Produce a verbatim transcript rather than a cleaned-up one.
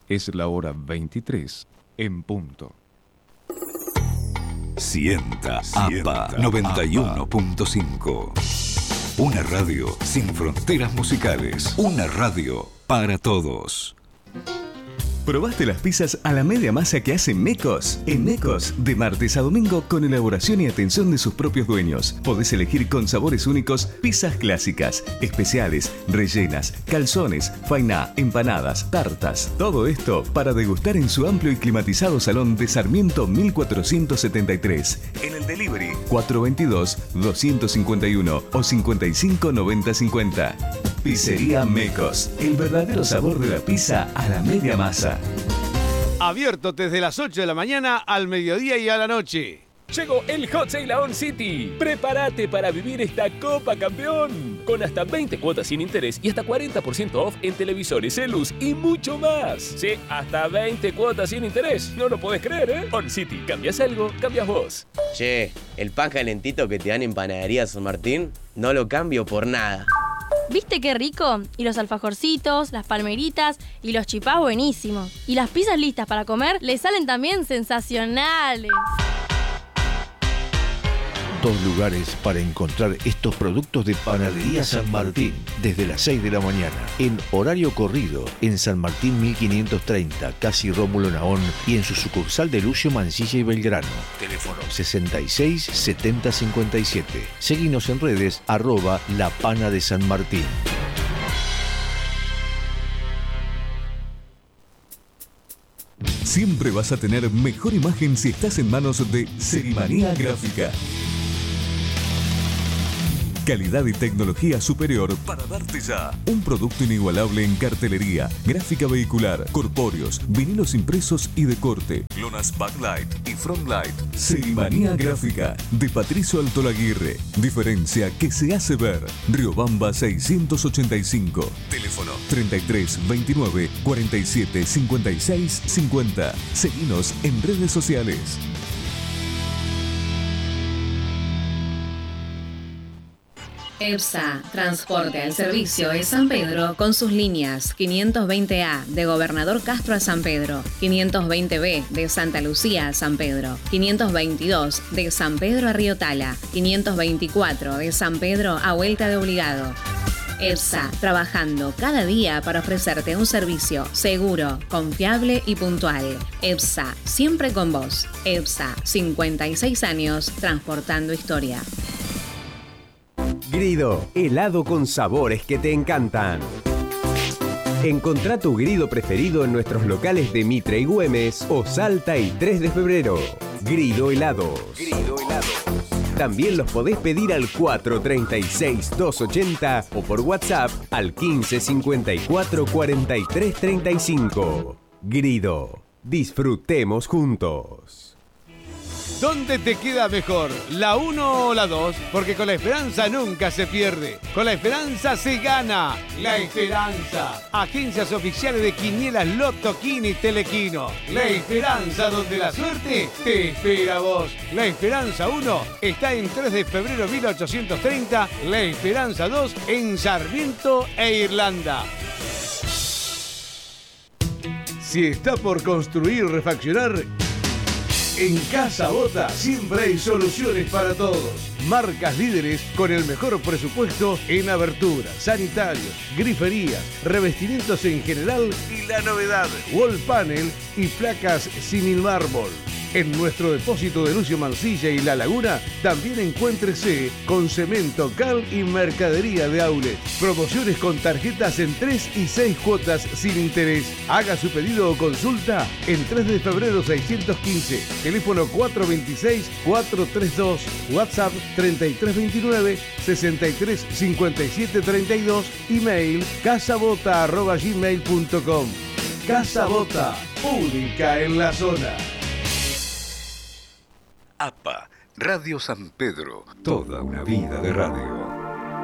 Es la hora veintitrés en punto. Sienta, Sienta A P A noventa y uno punto cinco. Una radio sin fronteras musicales. Una radio para todos. ¿Probaste las pizzas a la media masa que hace Mecos? En Mecos, de martes a domingo, con elaboración y atención de sus propios dueños. Podés elegir con sabores únicos pizzas clásicas, especiales, rellenas, calzones, fainá, empanadas, tartas. Todo esto para degustar en su amplio y climatizado salón de Sarmiento mil cuatrocientos setenta y tres. En el delivery cuatro veintidós, doscientos cincuenta y uno o cincuenta y cinco, noventa cincuenta. Pizzería Mecos, el verdadero sabor de la pizza a la media masa. Abierto desde las ocho de la mañana al mediodía y a la noche. Llegó el Hot Sale a On City. Prepárate para vivir esta Copa Campeón. Con hasta veinte cuotas sin interés y hasta cuarenta por ciento off en televisores, celus y mucho más. Sí, hasta veinte cuotas sin interés. No lo podés creer, ¿eh? On City. ¿Cambias algo? Cambias vos. Che, el pan calentito que te dan en Panadería San Martín, no lo cambio por nada. ¿Viste qué rico? Y los alfajorcitos, las palmeritas y los chipás buenísimos. Y las pizzas listas para comer le salen también sensacionales. Dos lugares para encontrar estos productos de Panadería San Martín desde las seis de la mañana. En horario corrido, en San Martín mil quinientos treinta, casi Rómulo Naón, y en su sucursal de Lucio Mansilla y Belgrano. Teléfono sesenta y seis, setenta, cincuenta y siete. Seguinos en redes, arroba La Pana de San Martín. Siempre vas a tener mejor imagen si estás en manos de Serimanía Gráfica. Calidad y tecnología superior para darte ya un producto inigualable en cartelería, gráfica vehicular, corpóreos, vinilos impresos y de corte, lonas backlight y frontlight. Serimanía Gráfica de Patricio Altolaguirre. Diferencia que se hace ver. Riobamba seiscientos ochenta y cinco. Teléfono treinta y tres, veintinueve, cuarenta y siete, cincuenta y seis, cincuenta. Seguinos en redes sociales. EPSA, Transporte al Servicio de San Pedro con sus líneas quinientos veinte A de Gobernador Castro a San Pedro, quinientos veinte B de Santa Lucía a San Pedro, quinientos veintidós de San Pedro a Río Tala, quinientos veinticuatro de San Pedro a Vuelta de Obligado. EPSA, trabajando cada día para ofrecerte un servicio seguro, confiable y puntual. EPSA, siempre con vos. EPSA, cincuenta y seis años transportando historia. Grido, helado con sabores que te encantan. Encontrá tu Grido preferido en nuestros locales de Mitre y Güemes o Salta y tres de febrero. Grido Helados. Grido Helados. También los podés pedir al cuatro treinta y seis, doscientos ochenta o por WhatsApp al quince cincuenta y cuatro, cuarenta y tres, treinta y cinco. Grido. Disfrutemos juntos. ¿Dónde te queda mejor? ¿La uno o la dos? Porque con la esperanza nunca se pierde. Con la esperanza se gana. La Esperanza. Agencias oficiales de Quinielas Loto, Quini y Telequino. La Esperanza, donde la suerte te espera a vos. La Esperanza uno está en tres de febrero mil ochocientos treinta. La Esperanza dos en Sarmiento e Irlanda. Si está por construir o refaccionar, en Casa Bota siempre hay soluciones para todos. Marcas líderes con el mejor presupuesto en aberturas, sanitarios, griferías, revestimientos en general y la novedad, wall panel y placas sin mármol. En nuestro depósito de Lucio Mansilla y La Laguna también encuéntrese con cemento, cal y mercadería de outlet. Promociones con tarjetas en tres y seis cuotas sin interés. Haga su pedido o consulta en tres de febrero seiscientos quince. Teléfono cuatro veintiséis, cuatro treinta y dos. WhatsApp treinta y tres veintinueve, sesenta y tres cincuenta y siete treinta y dos. Email casabota arroba gmail punto com. Casa Bota, única en la zona. A P A, Radio San Pedro, toda una vida de radio.